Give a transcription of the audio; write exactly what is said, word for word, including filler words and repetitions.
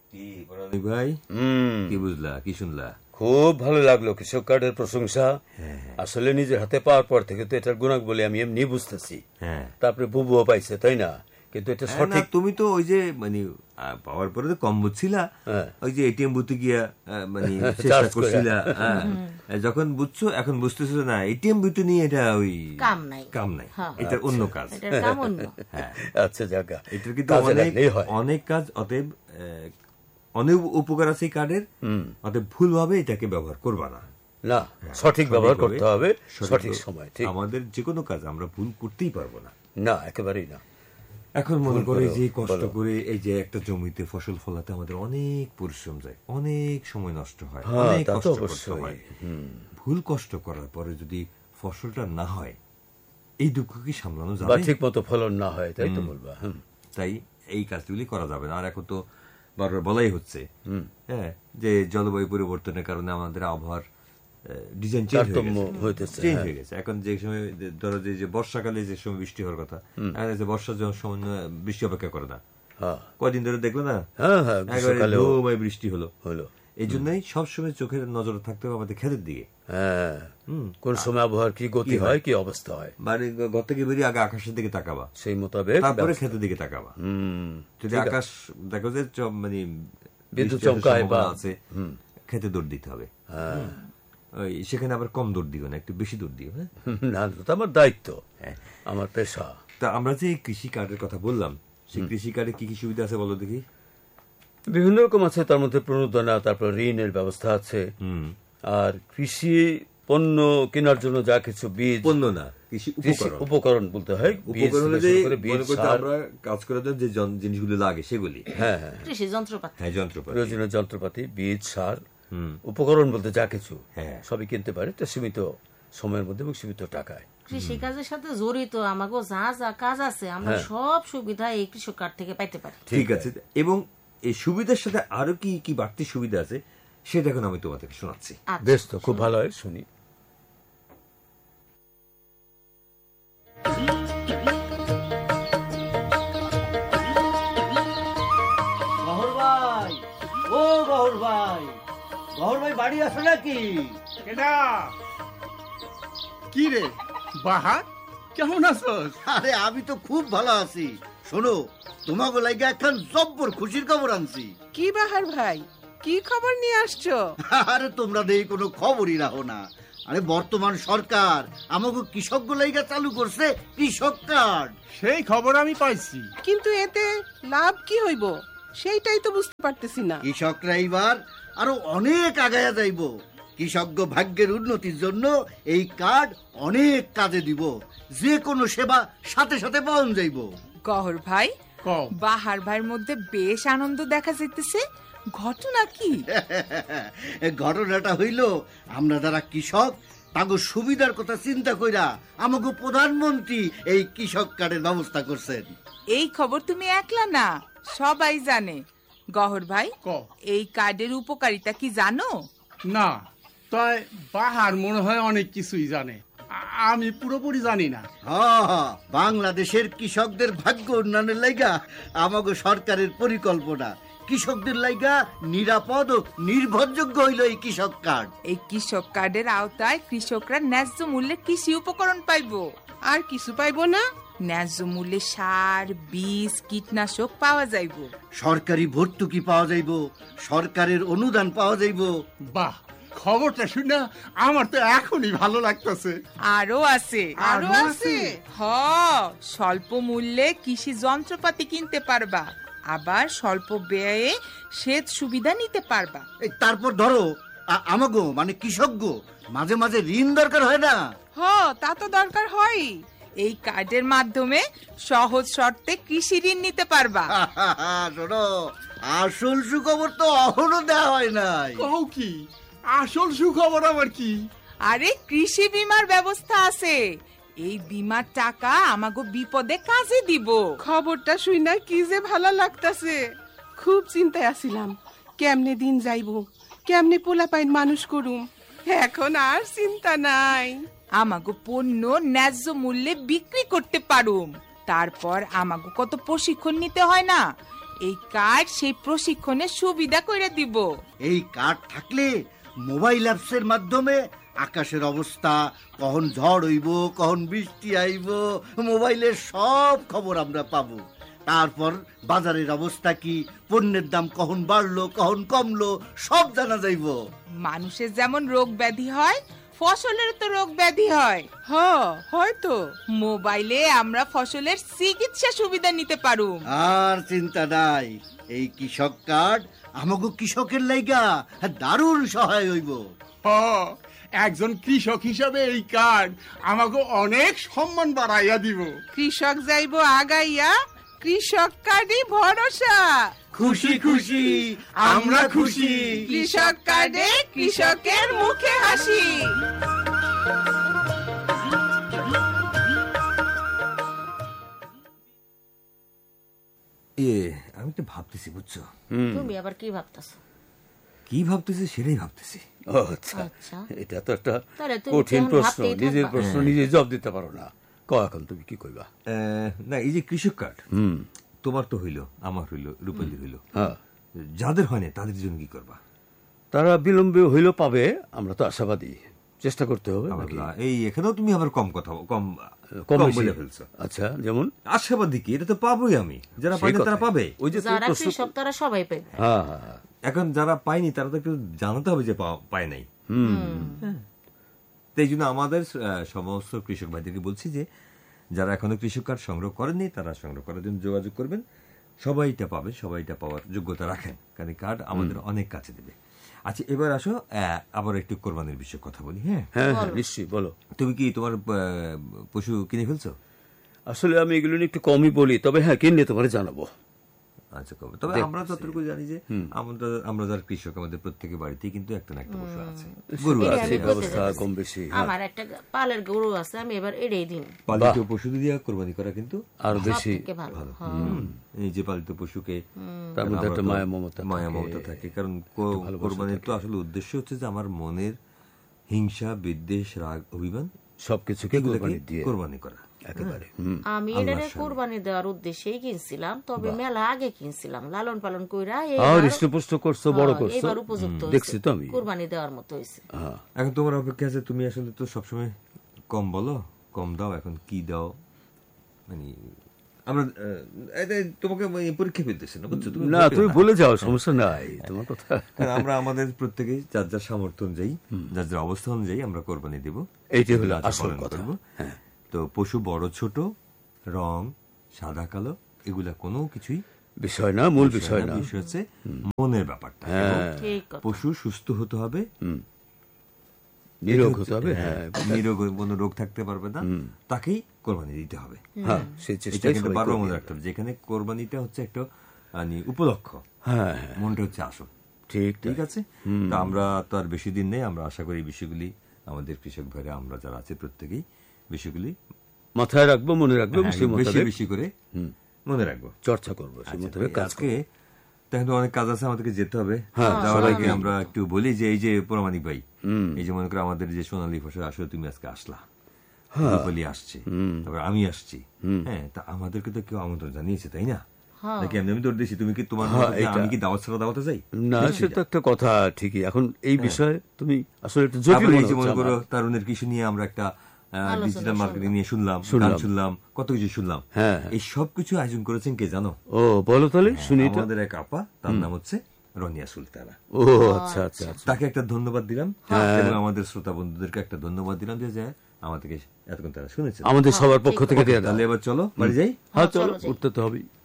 ভাই কি বুঝলা, কি শুনলা? খুব ভালো লাগলো কৃষক কার্ডের প্রশংসা। আসলে নিজের হাতে পাওয়ার পর থেকে তো এটার গুণাক বলে আমি এমনি বুঝতেছি। তারপরে বুবুও পাইছে, তাই না? কিন্তু এটা সঠিক। তুমি তো ওই যে মানে পাওয়ার পরে তো কম বুঝছিলা, ওই যে এটিএম বুথে গিয়া মানে চেষ্টা করছিলা, যখন বুঝছো এখন বুঝতেছো না এটিএম বুথে নিয়ে এটা ওই কাম নাই, কাম নাই, এটা অন্য কাজ। আচ্ছা জায়গা এটার কিন্তু অনেক অনেক কাজ, অতএব অনেক উপকার আছে এই কার্ডের, অতএব ভুল ভাবে এটাকে ব্যবহার করবা না। না, সঠিক ব্যবহার করতে হবে সঠিক সময়। আমাদের যে কোনো কাজ আমরা ভুল করতেই পারবো না, না একেবারেই না। এখন মনে করে যে কষ্ট করে এই যে একটা জমিতে ফসল ফলাতে আমাদের অনেক পরিশ্রম যায়, অনেক সময় নষ্ট হয়, অনেক কষ্ট করতে হয়। ভুল কষ্ট করার পরে যদি ফসলটা না হয়, এই দুঃখ কি সামলানো যাবে? বা ঠিক মতো ফলন না হয়, তাই তো বলবা। তাই এই কাজগুলি করা যাবে না। আর এখন তো বারবার বলাই হচ্ছে হ্যাঁ যে জলবায়ু পরিবর্তনের কারণে আমাদের আবহাওয়ার ডিজাইন চেঞ্জ হয়ে গেছে। এখন যে সময় ধরো যে বর্ষাকালে যে সময় বৃষ্টি হওয়ার কথা, বর্ষার সময় বৃষ্টি অপেক্ষা করে না, কয়দিন ধরে দেখলো না বৃষ্টি হলো হলো এই জন্যই সবসময় চোখের নজর থাকতে হবে আমাদের ক্ষেতের দিকে। কোন সময় আবহাওয়ার কি গতি হয়, কি অবস্থা হয়, মানে ঘর থেকে বেরিয়ে আগে আকাশের দিকে তাকাবা, সেই মোতাবেক তারপরে ক্ষেতের দিকে তাকাবা। যদি আকাশ দেখো যে মানে বিদ্যুৎ চমকায় বা আছে, খেতে দৌড় দিতে হবে। সেখানে আবার কম দৌড় দিও না, একটু বেশি দৌড় দিও। হ্যাঁ, না তো আমার দায়িত্ব, আমার পেশা। তা আমরা যে কৃষি কার্ডের কথা বললাম, সেই কৃষি কার্ডে কি কি সুবিধা আছে বলো দেখি? বিভিন্ন রকম আছে, তার মধ্যে প্রণোদনা, তারপর ঋণের ব্যবস্থা আছে, আর কৃষি পণ্য কেনার জন্য যা কিছু বীজ, পণ্য না কৃষি উপকরণ বলতে হয়, আমরা কাজ করার জন্য যে জিনিসগুলো লাগে সেগুলি, হ্যাঁ হ্যাঁ কৃষি যন্ত্রপাতি, হ্যাঁ যন্ত্রপাতি, প্রয়োজনীয় যন্ত্রপাতি, বীজ, সার, উপকরণ বলতে যা কিছু সবই কিনতে পারে একটা সীমিত সময়ের মধ্যে এবং সীমিত টাকায়। কৃষি কাজের সাথে জড়িত আমাগো যা যা কাজ আছে আমরা সব সুবিধা এই কৃষক কার্ড থেকে পাইতে পারি। ঠিক আছে, এবং এই সুবিধার সাথে আরো কি কি বাড়তি সুবিধা আছে সেটা এখন আমি তোমাদেরকে শোনাচ্ছি। বেশ, তো খুব ভালো হয়, শুনি। গহর ভাই, ও গহর ভাই, গহর ভাই বাড়ি আছে নাকি? কেডা? কি রে বাহার, কেমন আছোস? আরে আমি তো খুব ভালো আছি। শোনো, তোমাকে লাগা এখন জব্বর খুশির খবর আনছি। কি বাহার ভাই, কি খবর নিয়ে আসছো? আরে তোমরা দেই কোনো খবরই রাখো না। আরে বর্তমান সরকার আমাকে কৃষক লাইগা চালু করছে কৃষক কার্ড। সেই খবর আমি পাইছি, কিন্তু এতে লাভ কি হইব সেইটাই তো বুঝতে পারতেছি না। কৃষকরা এবার আরো অনেক আগায়া যাইব। কৃষক ভাগ্যের উন্নতির জন্য এই কার্ড অনেক কাজে দিব, যে কোনো সেবা সাথে সাথে পাওয়া যাইব। গহর ভাই, বাহার ভাইয়ের মধ্যে বেশ আনন্দ দেখা যাইতেছে, ঘটনা কি? ঘটনাটা হইল, আমরা যারা কৃষক তাগো সুবিধার কথা চিন্তা কইরা আমাকে প্রধানমন্ত্রী এই কৃষক কার্ডের ব্যবস্থা করছেন। এই খবর তুমি একলা না, সবাই জানে। গহর ভাই, এই কার্ডের উপকারিতা কি জানো? না, তাই বাহার মনে হয় অনেক কিছুই জানে, আমি পুরোপুরি জানি না। হ্যাঁ, বাংলাদেশের কৃষকদের ভাগ্য উন্নয়নের লাইগা আমাকে সরকারের পরিকল্পনা, কৃষকদের লাইগা নিরাপদ ও নির্ভরযোগ্য হইল এই কৃষক কার্ড। এই কৃষক কার্ডের আওতায় কৃষকরা ন্যায্য মূল্যে কৃষি উপকরণ পাইবো। আর কিছু পাইবো না? ন্যায্য মূল্যে সার, বীজ, কীটনাশক পাওয়া যাইব, সরকারি ভর্তুকি পাওয়া যাইব, সরকারের অনুদান পাওয়া যাইব। বাহ, খবরটা শুনে আমার তো এখনই ভালো লাগতেছে। আরো আছে, আরো আছে। হ, স্বল্প মূল্যে কৃষি যন্ত্রপাতি কিনতে পারবা, আবার স্বল্প ব্যয়ে সেচ সুবিধা নিতে পারবা। তারপর ধরো আমাগো মানে কৃষক মাঝে মাঝে ঋণ দরকার হয় না? হ, তা তো দরকার হয়। এই কার্ডের মাধ্যমে সহজ শর্তে কৃষি ঋণ নিতে পারবা। শোনো, আসল সুখবর তো এখনো দেওয়া হয় নাই। কও কি? আসল সুখবর আবার কি? আরে কৃষি বীমার ব্যবস্থা আছে, এই বীমার টাকা আমাগো বিপদে কাজে দিব। খবরটা শুইনা কি যে ভালো লাগতাছে। খুব চিন্তায় আছিলাম, কেমনে দিন যাইব, কেমনে পোলাপাইন মানুষ করুম। এখন আর চিন্তা নাই, আমাগো পণ্য ন্যায্য মূল্যে বিক্রি করতে পারুম। তারপর আমাগো কত প্রশিক্ষণ নিতে হয় না, এই কার্ড সেই প্রশিক্ষণের সুবিধা করে দিব। এই কার্ড থাকলে মোবাইল অ্যাপসের মাধ্যমে আকাশের অবস্থা, কখন ঝড় হইব, কখন বৃষ্টি আইব, মোবাইলের সব খবর আমরা পাবো। তারপর বাজারের অবস্থা কি, পণ্যের দাম কখন বাড়লো কখন কমলো, সব জানা যাইব। মানুষের যেমন রোগ ব্যাধি হয়, ফসলের তো রোগ ব্যাধি হয়। হ হয়তো মোবাইলে আমরা ফসলের চিকিৎসা সুবিধা নিতে পারুম। আর চিন্তা নাই, এই কৃষক কার্ড আমাগো কৃষকের লাইগা দারুণ সহায় হইব। হ, একজন কৃষক হিসাবে এই কার্ড আমাকে অনেক সম্মান বাড়াইয়া দিব। কৃষক যাইব আগাইয়া, কৃষক কার্ডই ভরসা। খুশি খুশি আমরা খুশি, কৃষক কার্ডে কৃষকের মুখে হাসি। এ আমি তো ভাবতেছি, বুঝছো? তুমি আবার কি ভাবতেছো? কি ভাবতেছি সেটাই ভাবতেছি। ও আচ্ছা, আচ্ছা। এটা তো একটা তাহলে তুমি কঠিন কেমন প্রশ্ন, ভাবতেই নিজের থাকবা? প্রশ্ন নিজে জবাব দিতে পারো না। ক এখন তুমি কি কইবা? আহ, না, এই যে কৃষক কার্ড হুম, তোমার তো হইলো, আমার হইলো, রূপালীর হইলো, হ্যাঁ, যাদের হয় না তাদের জন্য কি করবা? তারা বিলম্বে হইলেও পাবে, আমরা তো আশাবাদী, চেষ্টা করতে হবে নাকি? আবার এই এখানেও তুমি আবার কম কথা কম কম কম বেশি? বলে ফেলছো। আচ্ছা, যেমন আশাবাদী কি, এটা তো পাবোই আমি, যারা সেই পাইনি তারা কথাই। পাবে। ওই যে তুমি যারা প্রশ্ন- কৃষক তারা সবাই পাবে। হ্যাঁ হ্যাঁ হ্যাঁ। এখন যারা পায়নি তারা তো একটু জানাতে হবে যে পা- পায় নাই। হ্যাঁ। তো এই জন্য আমাদের আহ, সমস্ত কৃষক ভাইদেরকে বলছি যে যারা এখনো কৃষক কার্ড সংগ্রহ করেননি তারা সংগ্রহ করার জন্য যোগাযোগ করবেন। সবাইটা পাবে, সবাইটা পাওয়ার যোগ্যতা রাখেন, কারণ কার্ড আমাদের অনেক কাছে দেবে। আচ্ছা, এবার আসো আহ, আবার একটু কোরবানির বিষয়ে কথা বলি। হ্যাঁ, হ্যাঁ হ্যাঁ, নিশ্চয়ই বলো। তুমি কি তোমার আহ, পশু কিনে ফেলছো? আসলে আমি এগুলো নিয়ে একটু কমই বলি, তবে হ্যাঁ কিনলে তোমার জানাবো। আচ্ছা, কবে? তবে আমরা যতটুকু জানি যে আমরা আমরা যারা কৃষক আমাদের প্রত্যেকের বাড়িতেই কিন্তু একটা না একটা পশু আছে, গরু এটা আছে। আমি বলতে ব্যবস্থা চাইছি। কম বেশি, হ্যাঁ। আমার একটা পালের গরু আছে, আমি এবার এড়িয়ে দিন। পালিত পশু দিয়ে কোরবানি করা কিন্তু আরো সব বেশি, থেকে ভালো। হ্যাঁ। হুম, এই যে পালিত পশুকে তার মধ্যে একটা মায়া মমতা মায়া মমতা থাকে, কারণ কো- কোরবানির তো আসলে উদ্দেশ্য হচ্ছে যে আমার মনের হিংসা, বিদ্বেষ, রাগ, অভিমান সবকিছুকে এগুলোকে কোরবানি দিয়ে কোরবানি করা। একেবারে। হুম। আমি এটারে কোরবানি দেওয়ার উদ্দেশ্যেই কিনছিলাম, তবে মেলা আগে কিনছিলাম, লালন পালন কইরা আর এইবার- হৃষ্টপুষ্ট করছো, বড় হ্যাঁ, করছো, এবার উপযুক্ত দেখছি হয়েছে, তো আমি। কোরবানি দেওয়ার মতো হয়েছে। হ্যাঁ। এখন তোমার অপেক্ষা আছে, তুমি আসলে তো সবসময় কম বলো, কম দাও, এখন কি দাও, মানে আমরা আহ, এই যে তোমাকে এই পরীক্ষা ফেলতেছি না, বুঝছো? তুমি না, বলবে তুমি না। বলে যাও, সমস্যা নাই, তোমার কথা। কারণ আমরা আমাদের প্রত্যেকেই যার যার সামর্থ্য অনুযায়ী, যার যার অবস্থা অনুযায়ী আমরা কোরবানি দেব। এইটাই হলো রাজা আসল পালন কথা। করব। তো পশু বড় ছোট, রং, সাদা কালো, এগুলা কোনো কিছুই বিষয় না, মূল বিষয় না। বিষয় হচ্ছে মনের ব্যাপারটা। হ্যাঁ, এবং ঠিক কথা। পশু সুস্থ হতে হবে, নিরোগ হতে হবে, হ্যাঁ, হ্যাঁ নিরোগ, কোনো রোগ থাকতে পারবে না, তাকেই কোরবানি দিতে হবে। হ্যাঁ, সেই এটা চেষ্টাই কিন্তু সবাই বারবার করবে। মনে রাখতে হবে, যেখানে কোরবানিটা হচ্ছে একটা মানে উপলক্ষ, হ্যাঁ হ্যাঁ, মনটা হচ্ছে আসল। ঠিক ঠিক আছে। তো আমরা তো আর বেশি দিন নেই, আমরা আশা করি বিষয়গুলি আমাদের কৃষক ভাইরা আমরা যারা আছে প্রত্যেকেই বিষয়গুলি মাথায় রাখবো, মনে রাখবো, হ্যাঁ, সেই বেশি মোতাবেক বেশি করে মনে রাখবো, চর্চা করবো, সেই আচ্ছা, মোতাবেক কাজ আজকে করবো। তাহলে অনেক কাজ আছে, আমাদেরকে যেতে হবে। হ্যাঁ, যাওয়ার সবাই আগে গিয়ে আমরা একটু বলি যে এই যে প্রমাণিক ভাই, এই যে মনে করো আমাদের যে সোনালী ফসল, আসলে তুমি আজকে আসলা, রূপালী আসছে, তারপর আমি আসছি, হ্যাঁ, তা আমাদেরকে তো কেউ আমন্ত্রণ জানিয়েছে, তাই না? নাকি এমনি আমি তোর দিয়েছি, তুমি কি তোমার হ্যাঁ, মতো যে এটা- আমি কি দাওয়াত ছাড়া দাওয়াতে যাই? না, সেটা একটা কথা ঠিকই। এখন এই বিষয়ে তুমি আসলে একটু জটিল তারপরে এই মনে যে মনে হচ্ছে করো আমার। তারুণের কৃষি নিয়ে আমরা একটা ডিজিটাল মার্কেটিং নিয়ে শুনলাম, শুনলাম। গান শুনলাম, কত কিছু শুনলাম। হ্যাঁ। এই সব কিছু আয়োজন করেছেন কে জানো? ও বলো তাহলে, শুনি এটা। আমাদের এক আপা, তার নাম হচ্ছে রনিয়া সুলতানা। ও আচ্ছা আচ্ছা আচ্ছা। তাকে একটা ধন্যবাদ দিলাম, এবং আমাদের শ্রোতা বন্ধুদেরকে একটা ধন্যবাদ দিলাম যে যে আমাদেরকে এতক্ষণ তারা শুনেছে। আমাদের সবার পক্ষ থেকে দিয়ে দাও। তাহলে এবার চলো বাড়ি যাই। হ্যাঁ চলো, উঠতে তো হবেই।